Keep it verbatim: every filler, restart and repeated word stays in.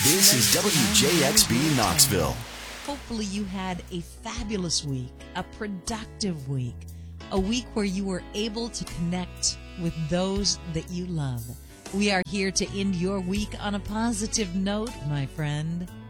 This is W J X B Knoxville. Hopefully you had a fabulous week, a productive week, a week where you were able to connect with those that you love. We are here to end your week on a positive note, my friend.